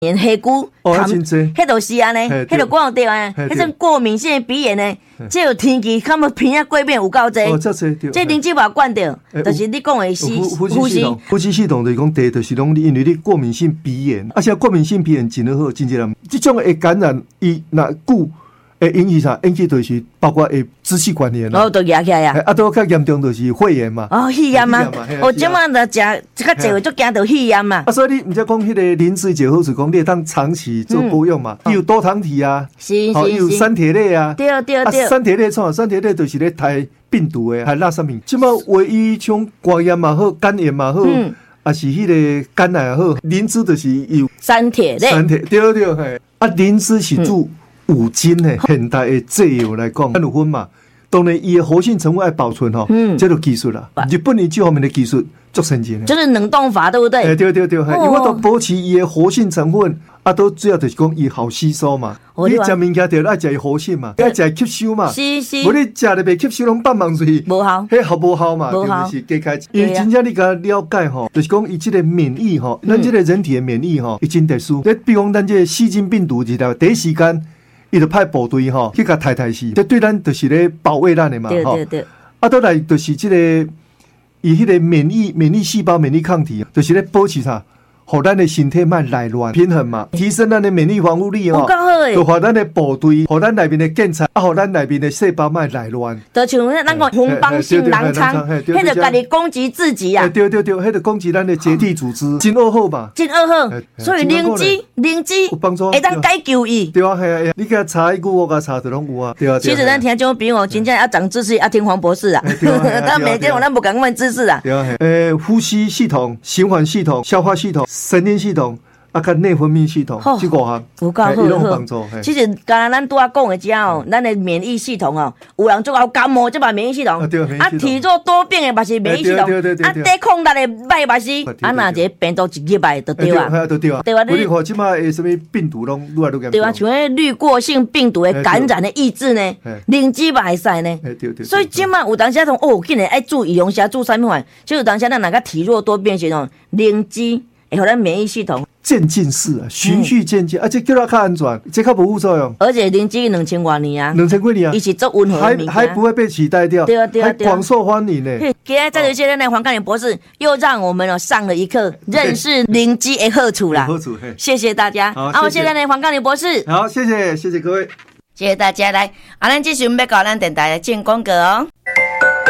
连黑菇，迄就是安尼，迄就讲对啊，迄种过敏性的鼻炎呢，这有天气，看要鼻啊过敏有够多，这灵芝麻管着，就是你讲的呼吸系统就是讲第就是讲因为你过敏性鼻炎，而且过敏性鼻炎真好，真正这种会感染伊那久。会引起啥？引起就是包括会支气管炎哦，都压起来呀。 都较严重就是肺炎嘛。 哦，肺炎嘛。我今晚就食较济，就惊到肺炎嘛。 所以你唔知讲迄个灵芝最好是讲你当长期做保养嘛。有多糖体啊，有三铁类啊。 对。 三铁类创，三铁类就是咧排病毒的，还那什么？即马唯一像肝炎嘛好，肝炎嘛好，啊是迄个肝癌也好，灵芝就是有三铁类。 对嘿。灵芝是主。五金呢，现代的制药来讲，有分嘛。当然，伊的活性成分要保存吼，这就技术啦。日本呢这方面的技术足先进， 就是冷冻法，对不对？ 对，因为都保持伊的活性成分，都主要就是讲伊好吸收嘛。你食物件就爱食伊活性嘛，爱食吸收嘛。 是。 无你食了袂吸收，拢放满水， 无效， 迄好无效嘛，就是加开。因为真正你甲了解吼，就是讲伊这个免疫吼，咱这个人体的免疫吼，已经特殊。你比方咱这细菌病毒之类，第一时间。伊就派部队吼去甲太死，这对咱就是咧保卫咱的嘛吼。 对。 倒来就是这个伊迄个免疫细胞、免疫抗体，就是咧保持啥，互咱的身体莫内乱平衡嘛，提升咱的免疫防护力吼。就互咱的部队，互咱内面的建材，互咱内面的细胞莫内乱。 就像咱讲红斑性狼疮，迄就家己攻击自己啊。 对，迄就攻击咱的结缔组织，真恶好嘛。 真恶好，所以灵芝有帮助， 会当解救伊。 对啊，你甲查一句，我甲查就拢有啊。对啊。 其实咱听众朋友真正要长知识，要听黄博士啊。但每天咱不讲问知识啊。 对啊，呼吸系统、循环系统、消化系统、神经系统。甲内分泌系统，这5项有够好， 有帮助。 其实刚才咱拄仔讲的这哦，咱的免疫系统哦，有人做到感冒，这嘛免疫系统，体弱多病的嘛是免疫系统，抵抗力的歹嘛是，那一个病毒一入来就对啊， 对啊，你看即马的什么病毒拢愈来愈严重， 对啊，像迄滤过性病毒的感染的抑制呢，灵芝嘛会使呢，所以即马有当时从竟然爱注意用啥注啥物款，就有当时咱哪个体弱多病时阵，灵芝会互咱免疫系统。 渐进式啊，循序渐进，而且叫它较安全，这较无副作用。 而且灵芝2000多年啊 ，2000多年啊， 伊是做温和的物件， 还不会被取代掉， 对， 还广受欢迎呢。 今天在这些呢，黄甘霖博士又让我们上了一课，认识灵芝的好处啦。谢谢大家。好，谢谢呢，黄甘霖博士。 好，谢谢各位， 谢谢大家来。咱继续要搞咱电台的进广告哦。